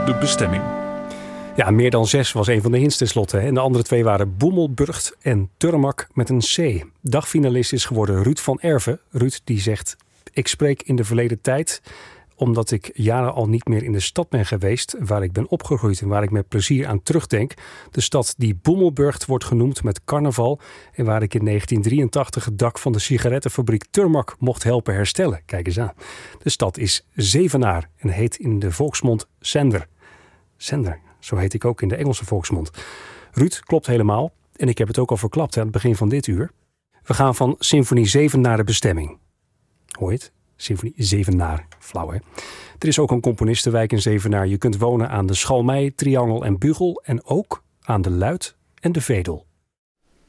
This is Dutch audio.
de bestemming. Ja, meer dan 6 was een van de hints tenslotte. En de andere 2 waren Boemelburgt en Turmak met een C. Dagfinalist is geworden Ruud van Erven. Ruud die zegt, ik spreek in de verleden tijd omdat ik jaren al niet meer in de stad ben geweest waar ik ben opgegroeid en waar ik met plezier aan terugdenk. De stad die Boemelburgt wordt genoemd met carnaval en waar ik in 1983 het dak van de sigarettenfabriek Turmak mocht helpen herstellen. Kijk eens aan. De stad is Zevenaar en heet in de volksmond Zender. Zender, zo heet ik ook in de Engelse volksmond. Ruud, klopt helemaal. En ik heb het ook al verklapt aan het begin van dit uur. We gaan van Symfonie 7 naar de bestemming. Hoor je het? Symfonie Zevenaar. Flauw, hè? Er is ook een componistenwijk in Zevenaar. Je kunt wonen aan de Schalmei, Triangel en Bugel en ook aan de Luit en de Vedel.